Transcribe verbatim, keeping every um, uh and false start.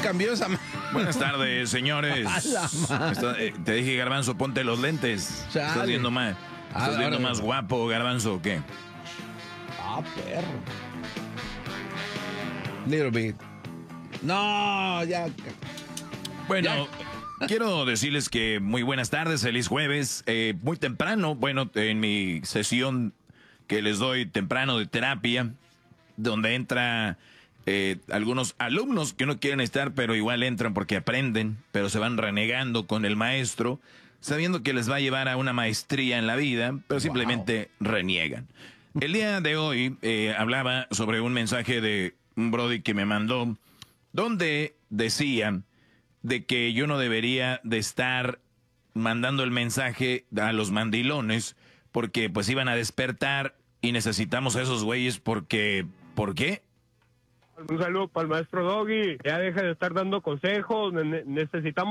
cambió esa... Buenas tardes, señores. Está, eh, te dije, Garbanzo, ponte los lentes. Chale. Estás viendo más, estás ah, viendo más guapo, Garbanzo, ¿o qué? Ah, perro. Little bit. No, ya... Bueno... Ya. Quiero decirles que muy buenas tardes, feliz jueves. Eh, muy temprano, bueno, en mi sesión que les doy temprano de terapia, donde entra eh, algunos alumnos que no quieren estar, pero igual entran porque aprenden, pero se van renegando con el maestro, sabiendo que les va a llevar a una maestría en la vida, pero simplemente wow. reniegan. El día de hoy eh, hablaba sobre un mensaje de un brody que me mandó, donde decía de que yo no debería de estar mandando el mensaje a los mandilones porque pues iban a despertar y necesitamos a esos güeyes porque... ¿Por qué? Un saludo para el maestro Doggy. Ya deja de estar dando consejos. Ne- necesitamos